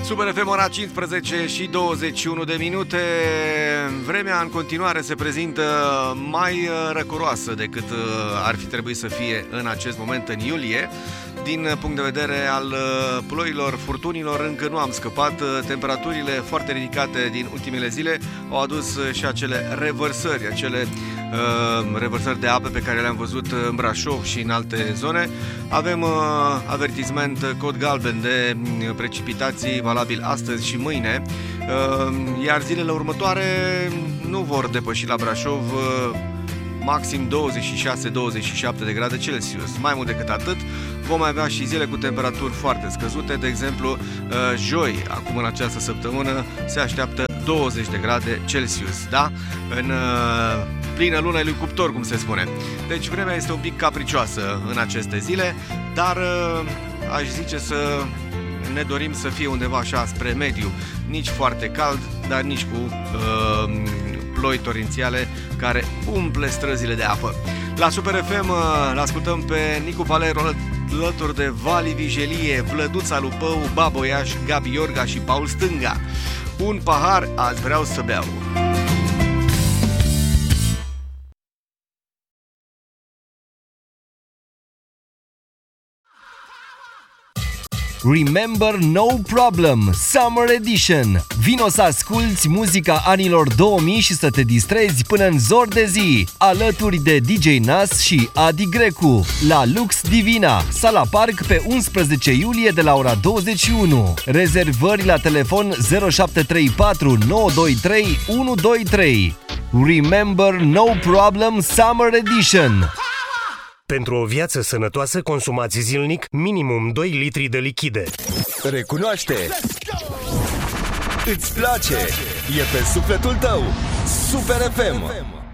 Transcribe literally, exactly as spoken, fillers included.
Super F M, ora cincisprezece și douăzeci și unu de minute. Vremea în continuare se prezintă mai răcoroasă decât ar fi trebuit să fie în acest moment în iulie. Din punct de vedere al ploilor, furtunilor, încă nu am scăpat. Temperaturile foarte ridicate din ultimele zile au adus și acele revărsări, acele uh, revărsări de apă pe care le-am văzut în Brașov și în alte zone. Avem uh, avertisment cod galben de precipitații valabil astăzi și mâine, uh, iar zilele următoare nu vor depăși la Brașov uh, maxim douăzeci și șase douăzeci și șapte de grade Celsius. Mai mult decât atât, vom avea și zile cu temperaturi foarte scăzute. De exemplu, joi, acum în această săptămână, se așteaptă douăzeci de grade Celsius, da? În plină lună lui cuptor, cum se spune. Deci vremea este un pic capricioasă în aceste zile, dar aș zice să ne dorim să fie undeva așa spre mediu. Nici foarte cald, dar nici cu uh, ploi torențiale care umple străzile de apă. La Super F M l-ascultăm pe Nicu Valero alături de Vali Vigelie, Vlăduța Lupău, Baboiaș, Gabi Iorga și Paul Stânga. Un pahar azi vreau să beau. Remember No Problem Summer Edition. Vino să asculți muzica anilor două mii și să te distrezi până în zor de zi, alături de D J Nas și Adi Grecu la Lux Divina, Sala Park, pe unsprezece iulie de la ora douăzeci și unu. Rezervări la telefon zero șapte trei patru nouă doi trei unu doi trei. Remember No Problem Summer Edition. Pentru o viață sănătoasă, consumați zilnic minimum doi litri de lichide. Recunoaște! Îți place! E pe sufletul tău! Super F M!